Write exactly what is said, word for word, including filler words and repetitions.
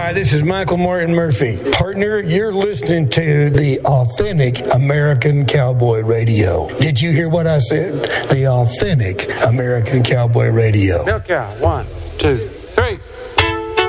Hi, this is Michael Martin Murphy. Partner, you're listening to the Authentic American Cowboy Radio. Did you hear what I said? The Authentic American Cowboy Radio. Milk cow, one, two.